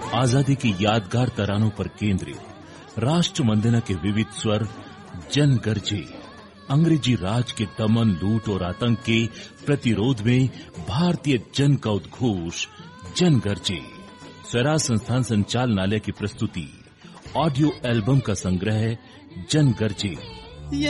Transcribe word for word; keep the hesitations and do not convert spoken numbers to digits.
आजादी की यादगार तरानों पर केंद्रित राष्ट्र वंदना के विविध स्वर जन गरजे। अंग्रेजी राज के दमन, लूट और आतंक के प्रतिरोध में भारतीय जन का उद्घोष जन गरजे। स्वराज संस्थान संचालनालय की प्रस्तुति ऑडियो एल्बम का संग्रह जन गरजे।